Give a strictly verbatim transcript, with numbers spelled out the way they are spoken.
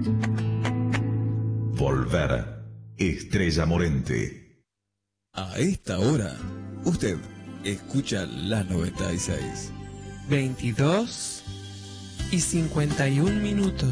Volver, Estrella Morente. A esta hora, usted escucha la noventa y seis. veintidós y cincuenta y un minutos.